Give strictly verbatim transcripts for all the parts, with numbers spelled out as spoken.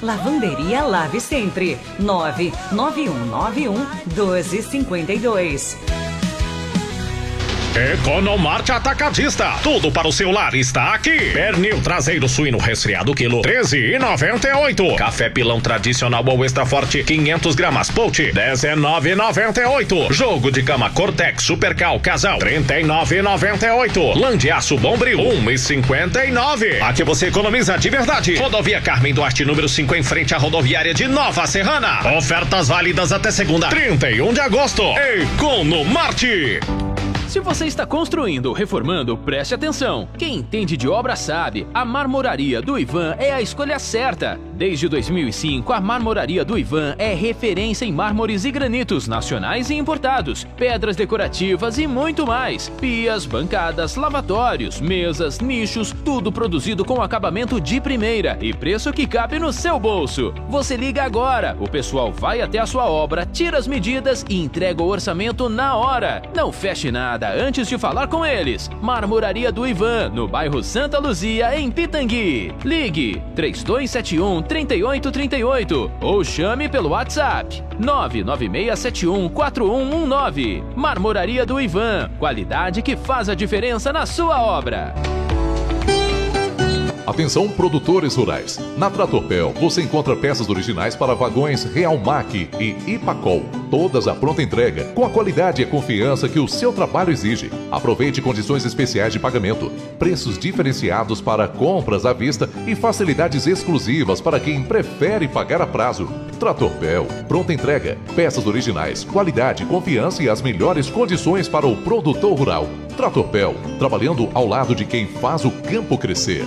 Lavanderia Lave Sempre. nove nove um nove um doze cinquenta e dois. Economarte Atacadista. Tudo para o seu lar está aqui. Pernil traseiro suíno resfriado quilo treze e noventa e oito. Café pilão tradicional ou extra forte quinhentos gramas Poach dezenove e noventa e oito. Jogo de cama Cortex Supercal Casal trinta e nove e noventa e oito. Lã de aço Bombril um e cinquenta e nove. Aqui você economiza de verdade. Rodovia Carmen Duarte número cinco em frente à rodoviária de Nova Serrana. Ofertas válidas até segunda, trinta e um de agosto. Economarte. Se você está construindo ou reformando, preste atenção. Quem entende de obra sabe, a Marmoraria do Ivan é a escolha certa. Desde dois mil e cinco, a Marmoraria do Ivan é referência em mármores e granitos nacionais e importados, pedras decorativas e muito mais. Pias, bancadas, lavatórios, mesas, nichos, tudo produzido com acabamento de primeira e preço que cabe no seu bolso. Você liga agora, o pessoal vai até a sua obra, tira as medidas e entrega o orçamento na hora. Não feche nada antes de falar com eles. Marmoraria do Ivan, no bairro Santa Luzia, em Pitangui. Ligue três dois sete um, três oito três oito ou chame pelo WhatsApp nove nove seis sete um quatro um um nove. Marmoraria do Ivan, qualidade que faz a diferença na sua obra. Atenção, produtores rurais. Na Tratorpel você encontra peças originais para vagões Realmac e Ipacol, todas à pronta entrega, com a qualidade e a confiança que o seu trabalho exige. Aproveite condições especiais de pagamento, preços diferenciados para compras à vista e facilidades exclusivas para quem prefere pagar a prazo. Tratorpel, pronta entrega, peças originais, qualidade, confiança e as melhores condições para o produtor rural. Tratorpel, trabalhando ao lado de quem faz o campo crescer.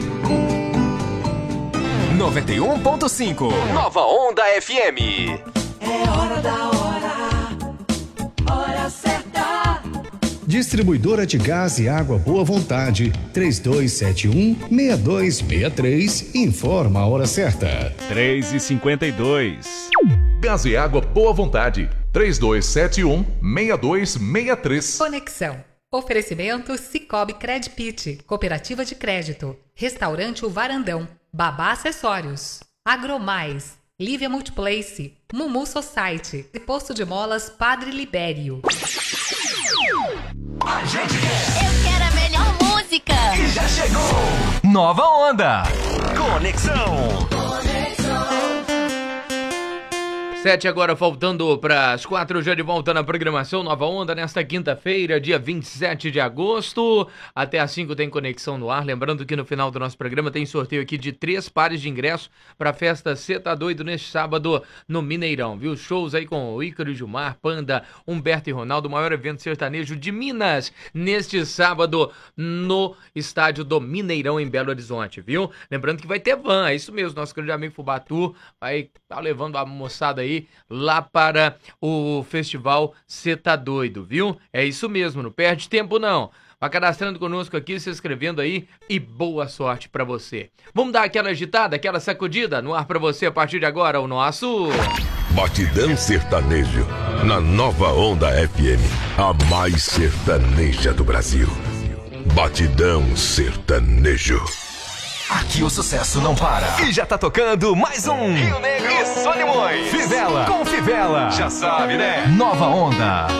noventa e um ponto cinco Nova Onda F M. É hora da hora, hora certa. Distribuidora de gás e água Boa Vontade, três dois sete um, seis dois seis três, informa a hora certa. três e cinquenta e dois. Gás e água Boa Vontade, três dois sete um, seis dois seis três. Conexão. Oferecimento Cicobi Credpit, Cooperativa de Crédito, Restaurante O Varandão, Babá Acessórios, Agromais, Lívia Multiplace, Mumu Society e Posto de Molas Padre Libério. A gente quer. Eu quero a melhor música. E já chegou. Nova Onda. Conexão. Sete agora, faltando para as quatro, já de volta na programação Nova Onda nesta quinta-feira, dia vinte e sete de agosto. Até às cinco tem Conexão no ar. Lembrando que no final do nosso programa tem sorteio aqui de três pares de ingresso para a festa Cê Tá Doido neste sábado no Mineirão, viu? Shows aí com o Ícaro, Gilmar, Panda, Humberto e Ronaldo, o maior evento sertanejo de Minas, neste sábado no estádio do Mineirão em Belo Horizonte, viu? Lembrando que vai ter van, é isso mesmo, nosso grande amigo Fubatu vai estar tá levando a moçada aí lá para o festival Cê Tá Doido, viu? É isso mesmo, não perde tempo não. Vai cadastrando conosco aqui, se inscrevendo aí e boa sorte pra você. Vamos dar aquela agitada, aquela sacudida no ar pra você a partir de agora, o nosso... Batidão Sertanejo, na Nova Onda F M, a mais sertaneja do Brasil. Batidão Sertanejo. Aqui o sucesso não para. E já tá tocando mais um Rio Negro e Solimões. Fivela com Fivela. Já sabe, né? Nova Onda.